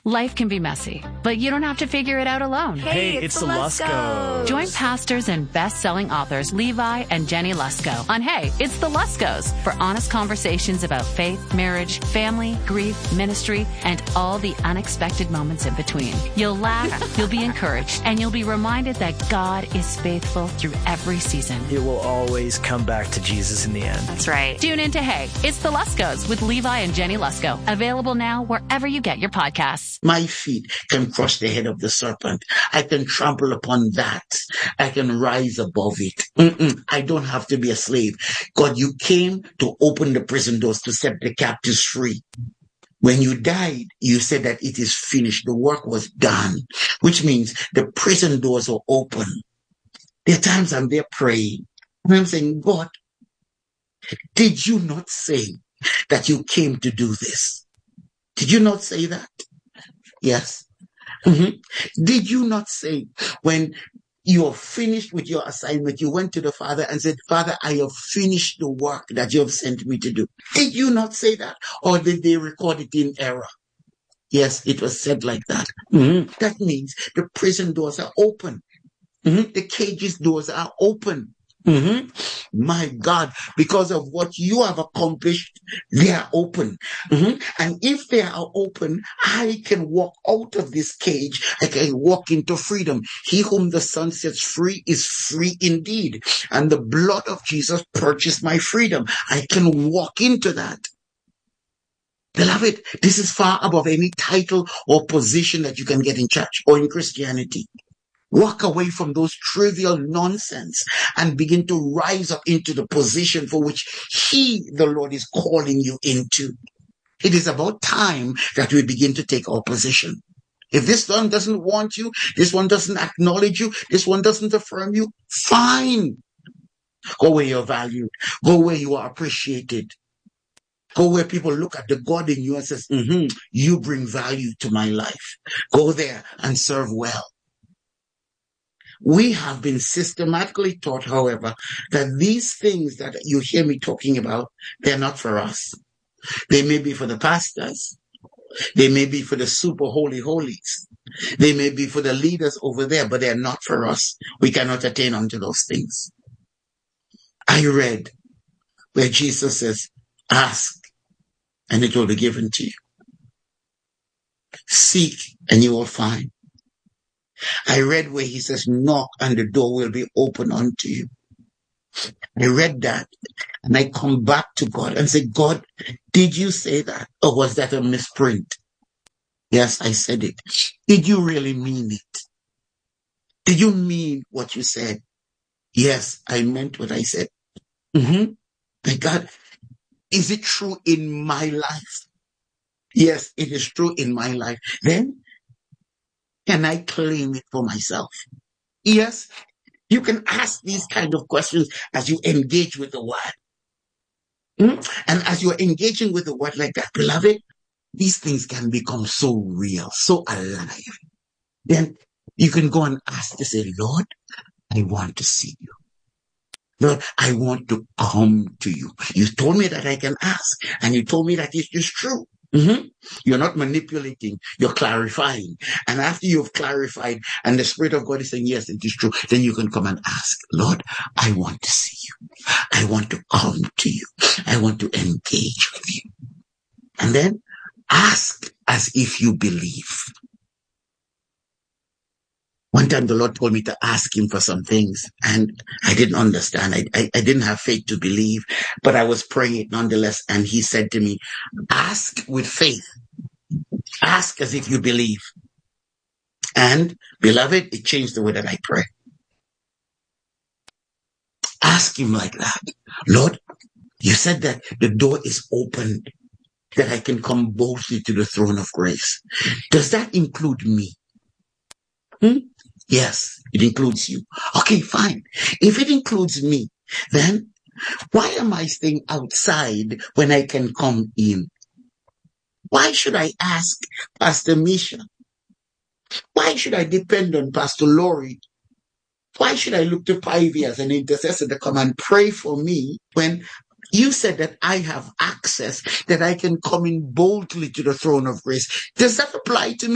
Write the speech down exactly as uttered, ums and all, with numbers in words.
Life can be messy, but you don't have to figure it out alone. Hey, it's, it's the Luskos. Join pastors and best-selling authors Levi and Jenny Lusko on Hey, It's the Luskos for honest conversations about faith, marriage, family, grief, ministry, and all the unexpected moments in between. You'll laugh, you'll be encouraged, and you'll be reminded that God is faithful through every season. It will always come back to Jesus in the end. That's right. Tune in to Hey, It's the Luskos with Levi and Jenny Lusko. Available now wherever you get your podcasts. My feet can crush the head of the serpent. I can trample upon that. I can rise above it. Mm-mm. I don't have to be a slave. God, you came to open the prison doors to set the captives free. When you died, you said that it is finished. The work was done, which means the prison doors are open. There are times I'm there praying, and I'm saying, God, did you not say that you came to do this? Did you not say that? Yes. Mm-hmm. Did you not say when you are finished with your assignment, you went to the Father and said, Father, I have finished the work that you have sent me to do? Did you not say that? Or did they record it in error? Yes, it was said like that. Mm-hmm. That means the prison doors are open. Mm-hmm. The cages doors are open. Mm-hmm. My God, because of what you have accomplished, they are open. Mm-hmm. And if they are open, I can walk out of this cage. I can walk into freedom. He whom the Son sets free is free indeed. And the blood of Jesus purchased my freedom. I can walk into that. Beloved, this is far above any title or position that you can get in church or in Christianity. Walk away from those trivial nonsense and begin to rise up into the position for which He, the Lord, is calling you into. It is about time that we begin to take our position. If this one doesn't want you, this one doesn't acknowledge you, this one doesn't affirm you, fine. Go where you're valued. Go where you are appreciated. Go where people look at the God in you and says, mm-hmm, you bring value to my life. Go there and serve well. We have been systematically taught, however, that these things that you hear me talking about, they're not for us. They may be for the pastors. They may be for the super holy holies. They may be for the leaders over there, but they're not for us. We cannot attain unto those things. I read where Jesus says, ask and it will be given to you. Seek and you will find. I read where he says, knock and the door will be open unto you. I read that and I come back to God and say, God, did you say that? Or was that a misprint? Yes, I said it. Did you really mean it? Did you mean what you said? Yes, I meant what I said. Mm-hmm. My God, is it true in my life? Yes, it is true in my life. Then can I claim it for myself? Yes, you can ask these kind of questions as you engage with the word. Mm? And as you're engaging with the word like that, beloved, these things can become so real, so alive. Then you can go and ask to say, Lord, I want to see you. Lord, I want to come to you. You told me that I can ask, and you told me that it is true. Mm-hmm. You're not manipulating, you're clarifying. And after you've clarified and the Spirit of God is saying, yes, it is true, then you can come and ask, Lord, I want to see you. I want to come to you. I want to engage with you. And then ask as if you believe. One time the Lord told me to ask him for some things and I didn't understand. I, I, I didn't have faith to believe, but I was praying it nonetheless. And he said to me, ask with faith. Ask as if you believe. And beloved, it changed the way that I pray. Ask him like that. Lord, you said that the door is open, that I can come boldly to the throne of grace. Does that include me? Hmm? Yes, it includes you. Okay, fine. If it includes me, then why am I staying outside when I can come in? Why should I ask Pastor Misha? Why should I depend on Pastor Lori? Why should I look to Pivy as an intercessor to come and pray for me when you said that I have access, that I can come in boldly to the throne of grace? Does that apply to me?